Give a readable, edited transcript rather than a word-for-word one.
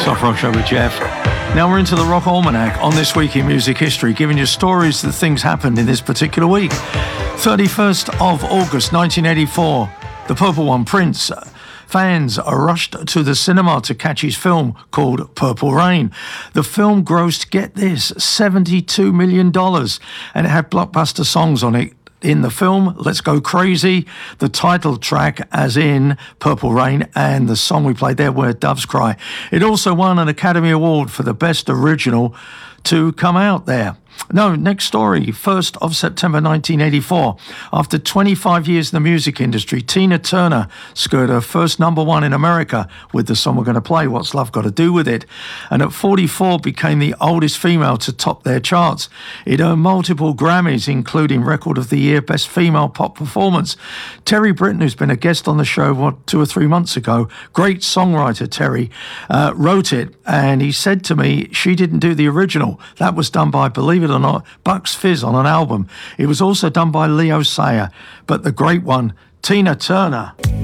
Soft Rock Show with Jeff. Now we're into the Rock Almanac on This Week in Music History, giving you stories that things happened in this particular week. 31st of August 1984, the Purple One, Prince. Fans rushed to the cinema to catch his film called Purple Rain. The film grossed, get this, $72 million, and it had blockbuster songs on it. In the film, Let's Go Crazy, the title track, as in Purple Rain, and the song we played there, Where Doves Cry. It also won an Academy Award for the Best Original to come out there. No, next story, 1st of September 1984. After 25 years in the music industry, Tina Turner scored her first #1 in America with the song we're going to play, What's Love Got to Do With It? And at 44 became the oldest female to top their charts. It earned multiple Grammys, including Record of the Year, Best Female Pop Performance. Terry Britton, who's been a guest on the show 2 or 3 months ago, great songwriter Terry, wrote it, and he said to me she didn't do the original. That was done by, believe it or not, Bucks Fizz on an album. It was also done by Leo Sayer, but the great one, Tina Turner.